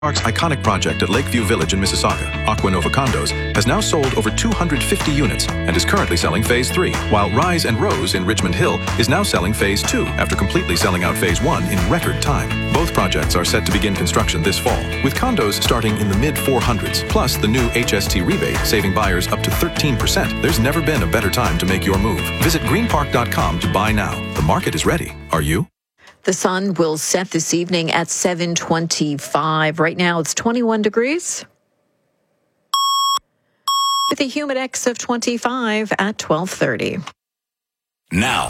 Park's iconic project at Lakeview Village in Mississauga, Aquanova Condos, has now sold over 250 units and is currently selling Phase 3, while Rise and Rose in Richmond Hill is now selling Phase 2 after completely selling out Phase 1 in record time. Both projects are set to begin construction this fall, with condos starting in the mid-400s, plus the new HST rebate saving buyers up to 13%. There's never been a better time to make your move. Visit greenpark.com to buy now. The market is ready. Are you? The sun will set this evening at 7:25. Right now it's 21 degrees. With a humidex of 25 at 12:30. Now,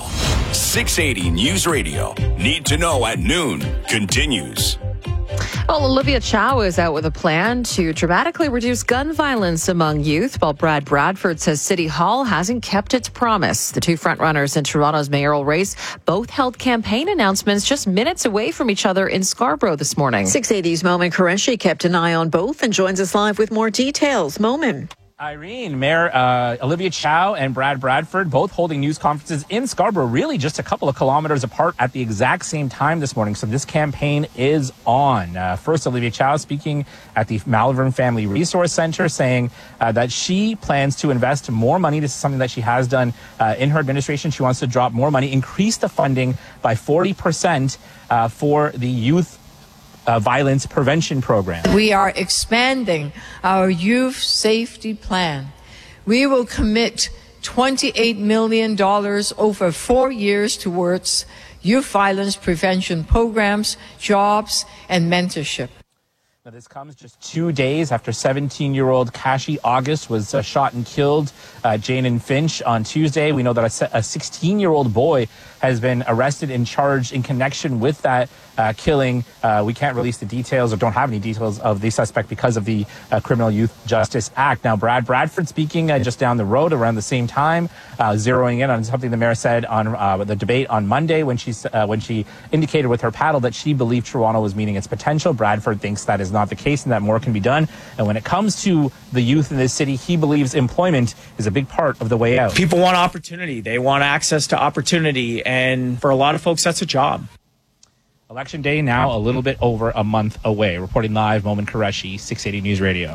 680 News Radio. Need to know at noon continues. Well, Olivia Chow is out with a plan to dramatically reduce gun violence among youth, while Brad Bradford says City Hall hasn't kept its promise. The two frontrunners in Toronto's mayoral race both held campaign announcements just minutes away from each other in Scarborough this morning. 680's Momin Qureshi kept an eye on both and joins us live with more details. Momin. Irene, Mayor Olivia Chow and Brad Bradford both holding news conferences in Scarborough, really just a couple of kilometers apart at the exact same time this morning. So this campaign is on. First, Olivia Chow speaking at the Malvern Family Resource Center, saying that she plans to invest more money. This is something that she has done in her administration. She wants to drop more money, increase the funding by 40% for the youth violence prevention program. We are expanding our youth safety plan. We will commit $28 million over 4 years towards youth violence prevention programs, jobs, and mentorship. Now, this comes just 2 days after 17-year-old Kashi August was shot and killed Jane and Finch on Tuesday. We know that a 16-year-old boy has been arrested and charged in connection with that killing. We can't release the details or don't have any details of the suspect because of the Criminal Youth Justice Act. Now, Brad Bradford speaking just down the road around the same time, zeroing in on something the mayor said on the debate on Monday when she indicated with her paddle that she believed Toronto was meeting its potential. Bradford thinks that is not the case and that more can be done. And when it comes to the youth in this city, he believes employment is a big part of the way out. People want opportunity. They want access to opportunity. And for a lot of folks, that's a job. Election day now a little bit over a month away. Reporting live, Momin Qureshi, 680 News Radio.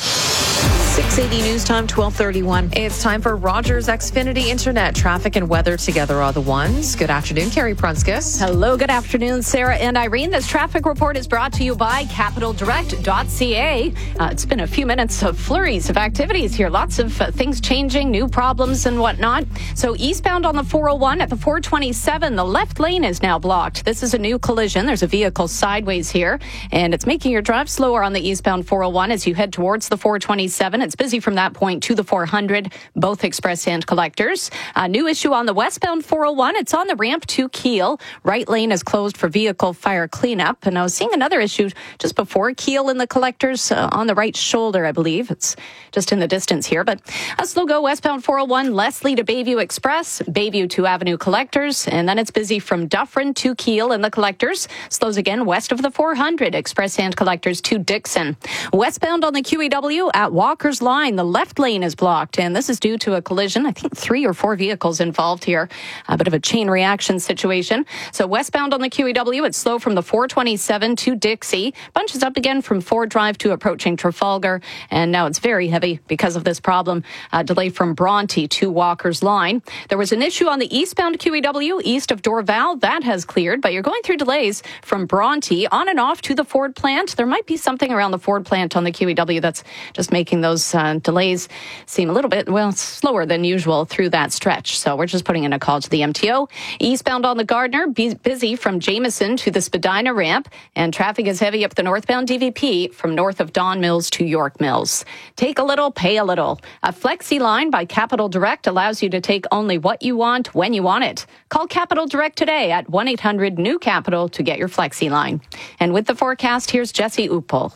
680 News Time, 12:31. It's time for Rogers Xfinity Internet. Traffic and weather together are the ones. Good afternoon, Carrie Prunskis. Hello, good afternoon, Sarah and Irene. This traffic report is brought to you by CapitalDirect.ca. It's been a few minutes of flurries of activities here. Lots of things changing, new problems and whatnot. So eastbound on the 401 at the 427, the left lane is now blocked. This is a new collision. There's a vehicle sideways here, and it's making your drive slower on the eastbound 401 as you head towards the 427. It's busy from that point to the 400, both express and collectors. New issue on the westbound 401. It's on the ramp to Keele. Right lane is closed for vehicle fire cleanup. And I was seeing another issue just before Keele in the collectors on the right shoulder, I believe. It's just in the distance here. But a slow go westbound 401, Leslie to Bayview Express, Bayview to Avenue collectors. And then it's busy from Dufferin to Keele in the collectors. Slows again west of the 400, express and collectors to Dixon. Westbound on the QEW at Walker's Line, the left lane is blocked, and this is due to a collision. I think 3 or 4 vehicles involved here. A bit of a chain reaction situation. So westbound on the QEW, it's slow from the 427 to Dixie. Bunches up again from Ford Drive to approaching Trafalgar, and now it's very heavy because of this problem. Delay from Bronte to Walker's Line. There was an issue on the eastbound QEW, east of Dorval. That has cleared, but you're going through delays from Bronte on and off to the Ford plant. There might be something around the Ford plant on the QEW that's just making those delays seem a little bit, slower than usual through that stretch. So we're just putting in a call to the MTO. Eastbound on the Gardner, busy from Jameson to the Spadina ramp, and traffic is heavy up the northbound DVP from north of Don Mills to York Mills. Take a little, pay a little. A Flexi line by Capital Direct allows you to take only what you want when you want it. Call Capital Direct today at 1-800-NEW-CAPITAL to get your Flexi line. And with the forecast, here's Jesse Uppel.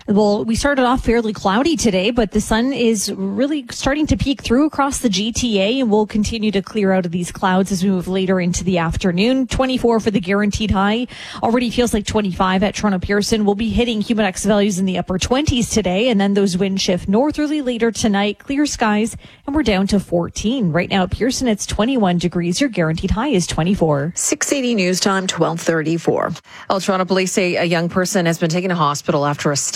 Well, we started off fairly cloudy today, but the sun is really starting to peek through across the GTA, and we'll continue to clear out of these clouds as we move later into the afternoon. 24 for the guaranteed high. Already feels like 25 at Toronto Pearson. We'll be hitting Humidex values in the upper 20s today, and then those winds shift northerly later tonight. Clear skies, and we're down to 14. Right now at Pearson, it's 21 degrees. Your guaranteed high is 24. 680 News Time, 12:34. Toronto police say a young person has been taken to hospital after a